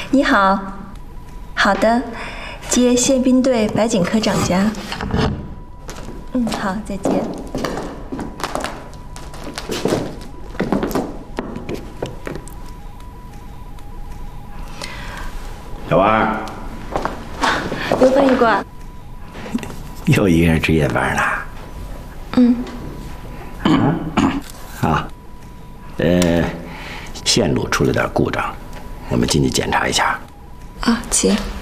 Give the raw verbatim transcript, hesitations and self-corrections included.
你好。好的，接宪兵队白锦科长家。嗯，好，再见。 小王， 刘翻译官， 又一个人值夜班了。 嗯。 啊，呃，线路出了点故障，我们进去检查一下。 啊，请。